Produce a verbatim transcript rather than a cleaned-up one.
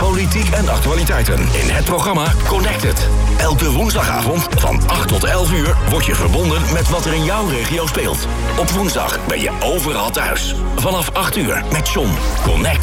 politiek en actualiteiten in het programma Connected. Elke woensdagavond van acht tot elf uur word je verbonden met wat er in jouw regio speelt. Op woensdag ben je overal thuis. Vanaf acht uur met John. Connect